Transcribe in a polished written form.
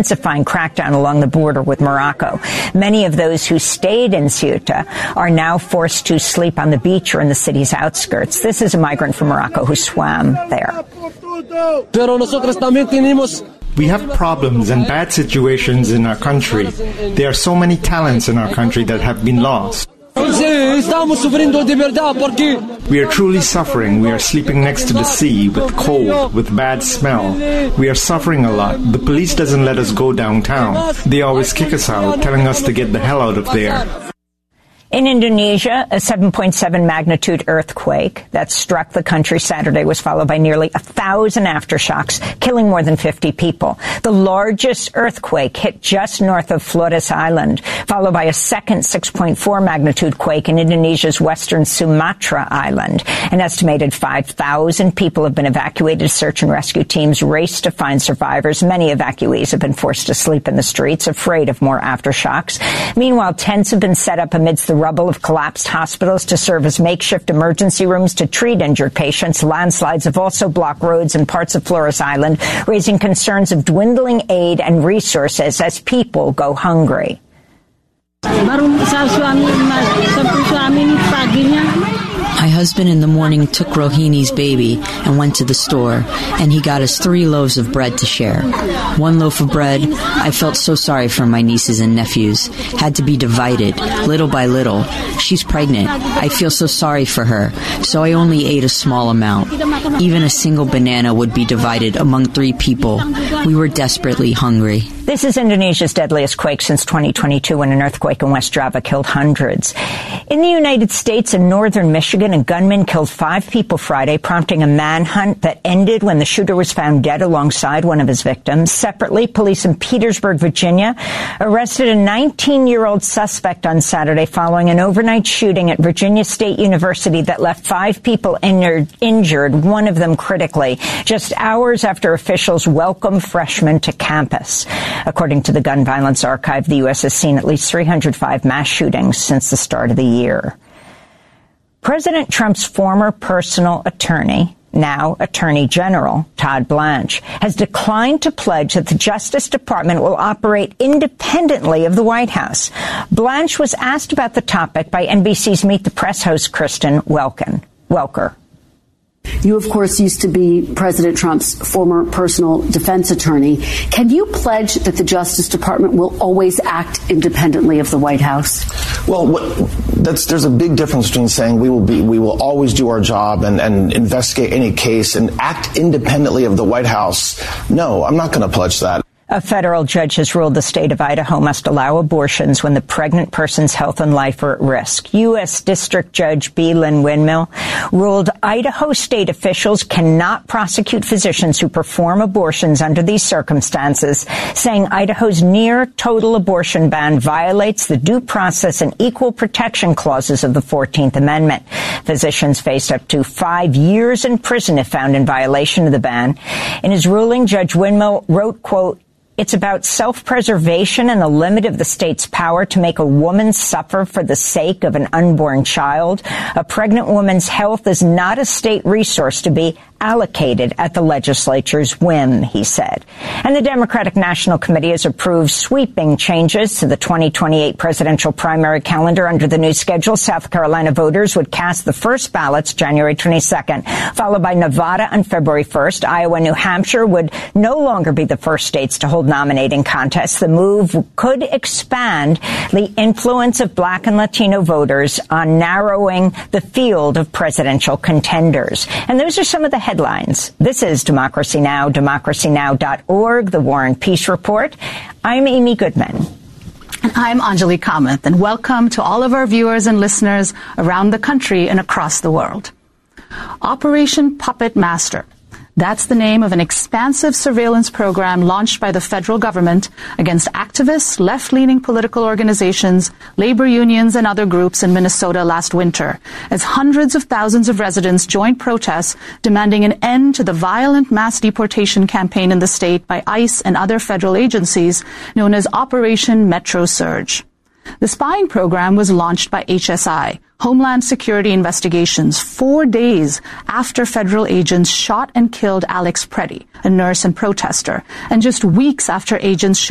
intensifying crackdown along the border with Morocco. Many of those who stayed in Ceuta are now forced to sleep on the beach or in the city's outskirts. This is a migrant from Morocco who swam there. We have problems and bad situations in our country. There are so many talents in our country that have been lost. We are truly suffering. We are sleeping next to the sea with cold, with bad smell. We are suffering a lot. The police doesn't let us go downtown. They always kick us out, telling us to get the hell out of there. In Indonesia, a 7.7 magnitude earthquake that struck the country Saturday was followed by nearly 1,000 aftershocks, killing more than 50 people. The largest earthquake hit just north of Flores Island, followed by a second 6.4 magnitude quake in Indonesia's western Sumatra Island. An estimated 5,000 people have been evacuated. Search and rescue teams race to find survivors. Many evacuees have been forced to sleep in the streets, afraid of more aftershocks. Meanwhile, tents have been set up amidst the rubble of collapsed hospitals to serve as makeshift emergency rooms to treat injured patients. Landslides have also blocked roads in parts of Flores Island, raising concerns of dwindling aid and resources as people go hungry. My husband in the morning took Rohini's baby and went to the store, and he got us 3 loaves of bread to share. 1 loaf of bread, I felt so sorry for my nieces and nephews, had to be divided, little by little. She's pregnant. I feel so sorry for her, so I only ate a small amount. Even a single banana would be divided among 3 people. We were desperately hungry. This is Indonesia's deadliest quake since 2022 when an earthquake in West Java killed hundreds. In the United States and northern Michigan, a gunman killed 5 people Friday, prompting a manhunt that ended when the shooter was found dead alongside one of his victims. Separately, police in Petersburg, Virginia, arrested a 19-year-old suspect on Saturday following an overnight shooting at Virginia State University that left 5 people injured, one of them critically, just hours after officials welcomed freshmen to campus. According to the Gun Violence Archive, the U.S. has seen at least 305 mass shootings since the start of the year. President Trump's former personal attorney, now Attorney General Todd Blanche, has declined to pledge that the Justice Department will operate independently of the White House. Blanche was asked about the topic by NBC's Meet the Press host Kristen Welker. You, of course, used to be President Trump's former personal defense attorney. Can you pledge that the Justice Department will always act independently of the White House? Well, there's a big difference between saying we will always do our job and investigate any case and act independently of the White House. No, I'm not going to pledge that. A federal judge has ruled the state of Idaho must allow abortions when the pregnant person's health and life are at risk. U.S. District Judge B. Lynn Windmill ruled Idaho state officials cannot prosecute physicians who perform abortions under these circumstances, saying Idaho's near-total abortion ban violates the due process and equal protection clauses of the 14th Amendment. Physicians faced up to 5 years in prison if found in violation of the ban. In his ruling, Judge Windmill wrote, quote, "It's about self-preservation and the limit of the state's power to make a woman suffer for the sake of an unborn child. A pregnant woman's health is not a state resource to be allocated at the legislature's whim," he said. And the Democratic National Committee has approved sweeping changes to the 2028 presidential primary calendar. Under the new schedule, South Carolina voters would cast the first ballots January 22nd, followed by Nevada on February 1st. Iowa and New Hampshire would no longer be the first states to hold nominating contests. The move could expand the influence of Black and Latino voters on narrowing the field of presidential contenders. And those are some of the headlines. This is Democracy Now!, democracynow.org, The War and Peace Report. I'm Amy Goodman. And I'm Anjali Kamath, and welcome to all of our viewers and listeners around the country and across the world. Operation Puppet Master. That's the name of an expansive surveillance program launched by the federal government against activists, left-leaning political organizations, labor unions, and other groups in Minnesota last winter, as hundreds of thousands of residents joined protests demanding an end to the violent mass deportation campaign in the state by ICE and other federal agencies known as Operation Metro Surge. The spying program was launched by HSI, Homeland Security Investigations, 4 days after federal agents shot and killed Alex Preddy, a nurse and protester, and just weeks after agents shot